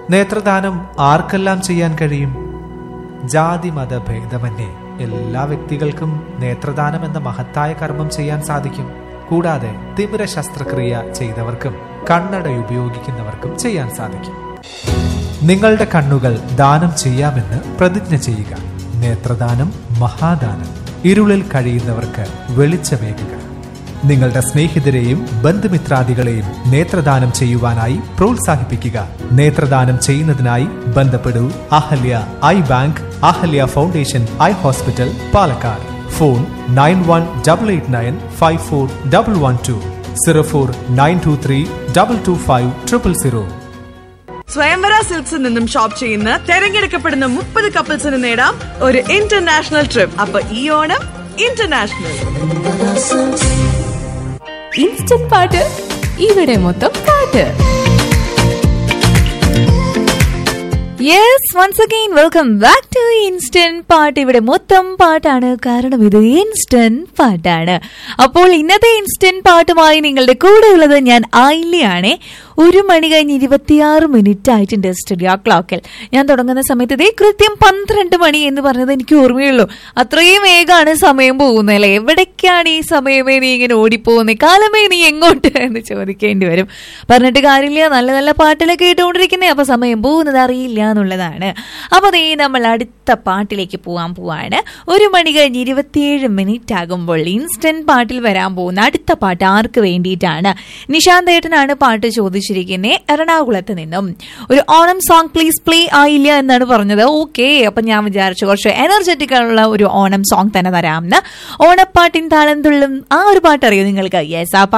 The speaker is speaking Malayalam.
നേത്രദാനം ആർക്കെല്ലാം ചെയ്യാൻ കഴിയും? ജാതി മത ഭേദമന്യേ എല്ലാ വ്യക്തികൾക്കും നേത്രദാനം എന്ന മഹത്തായ കർമ്മം ചെയ്യാൻ സാധിക്കും. കൂടാതെ തിമിര ശസ്ത്രക്രിയ ചെയ്തവർക്കും കണ്ണട ഉപയോഗിക്കുന്നവർക്കും ചെയ്യാൻ സാധിക്കും. നിങ്ങളുടെ കണ്ണുകൾ ദാനം ചെയ്യാമെന്ന് പ്രതിജ്ഞ ചെയ്യുക. നേത്രദാനം മഹാദാനം. ഇരുളിൽ കഴിയുന്നവർക്ക് വെളിച്ചമേകുക. നിങ്ങളുടെ സ്നേഹിതരെയും ബന്ധുമിത്രാദികളെയും നേത്രദാനം ചെയ്യുവാനായി പ്രോത്സാഹിപ്പിക്കുക. നേത്രദാനം ചെയ്യുന്നതിനായി ബന്ധപ്പെടൂ Ahalya I bank, Ahalya foundation eye hospital, Palakkad. Phone 9188954112 0492322500. സ്വയംവര സിൽക്സിൽ നിന്നും ഷോപ്പ് ചെയ്യുന്ന തെരഞ്ഞെടുക്കപ്പെടുന്ന 30 കപ്പിൾസിന് നേടാം ഒരു ഇന്റർനാഷണൽ ട്രിപ്പ്. അപ്പൊ ഈ ഓണം ഇന്റർനാഷണൽ. ഇൻസ്റ്റന്റ് പാട്ട്, ഇവിടെ മൊത്തം പാട്ട്. Yes, once again welcome back to instant പാട്ട്. ഇവിടെ മൊത്തം പാട്ടാണ്, കാരണം ഇത് ഇൻസ്റ്റന്റ് പാട്ടാണ്. അപ്പോൾ ഇന്നത്തെ ഇൻസ്റ്റന്റ് പാട്ടുമായി നിങ്ങളുടെ കൂടെ ഉള്ളത് ഞാൻ ആയില്ലയാണേ. 1 മണി കഴിഞ്ഞ് 26 ആയിട്ടുണ്ട് സ്റ്റുഡിയോ ക്ലോക്കിൽ. ഞാൻ തുടങ്ങുന്ന സമയത്ത് ഇതേ കൃത്യം 12 മണി എന്ന് പറഞ്ഞത് എനിക്ക് ഓർമ്മയുള്ളൂ. അത്രയും വേഗമാണ് സമയം പോകുന്നത് അല്ലേ? എവിടേക്കാണ് ഈ സമയമേ നീ ഇങ്ങനെ ഓടിപ്പോകുന്നത്, കാലമേ നീ എങ്ങോട്ട് എന്ന് ചോദിക്കേണ്ടി വരും. പറഞ്ഞിട്ട് കാര്യമില്ല, നല്ല നല്ല പാട്ടിലൊക്കെ കേട്ടുകൊണ്ടിരിക്കുന്നേ, അപ്പൊ സമയം പോകുന്നത് അറിയില്ല എന്നുള്ളതാണ്. അപ്പൊ അതേ നമ്മൾ അടുത്ത പാട്ടിലേക്ക് പോവാണ്. 1 മണി കഴിഞ്ഞ് 27 ആകുമ്പോൾ ഇൻസ്റ്റന്റ് പാട്ടിൽ വരാൻ പോകുന്ന അടുത്ത പാട്ട് ആർക്ക് വേണ്ടിയിട്ടാണ്? നിശാന്ത് ഏട്ടനാണ് പാട്ട് ചോദിച്ചിരിക്കുന്നത്, എറണാകുളത്ത് നിന്നും. ഒരു ഓണം സോങ് പ്ലീസ് പ്ലേ ആയില്ല എന്നാണ് പറഞ്ഞത്. ഓക്കെ, അപ്പൊ ഞാൻ വിചാരിച്ചു കുറച്ച് എനർജറ്റിക് ആയുള്ള ഒരു ഓണം സോങ് തന്നെ തരാമെന്ന്. ഓണപ്പാട്ടിൻ താളം തുള്ളും ആ ഒരു പാട്ട് അറിയോ നിങ്ങൾക്ക്? യെസ്, ആ